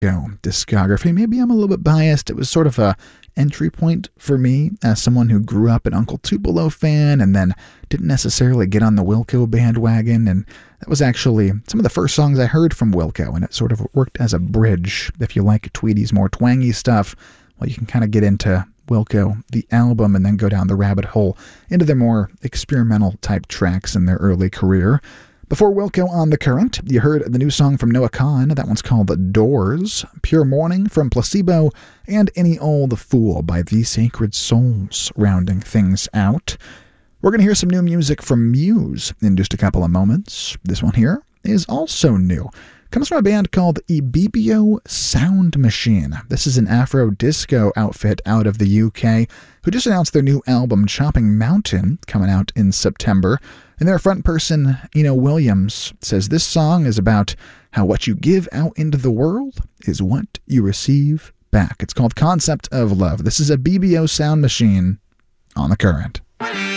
discography. Maybe I'm a little bit biased. It was sort of a entry point for me as someone who grew up an Uncle Tupelo fan and then didn't necessarily get on the Wilco bandwagon, and that was actually some of the first songs I heard from Wilco, and it sort of worked as a bridge. If you like Tweedy's more twangy stuff, well, you can kind of get into Wilco, the album, and then go down the rabbit hole into their more experimental type tracks in their early career. Before Wilco on The Current, you heard the new song from Noah Kahan. That one's called Doors, Pure Morning from Placebo, and Any Old Fool by The Sacred Souls, rounding things out. We're going to hear some new music from Muse in just a couple of moments. This one here is also new. Comes from a band called Ibibio Sound Machine. This is an Afro-disco outfit out of the UK who just announced their new album, Chopping Mountain, coming out in September. And their front person, Eno Williams, says this song is about how what you give out into the world is what you receive back. It's called Concept of Love. This is Ibibio Sound Machine on The Current.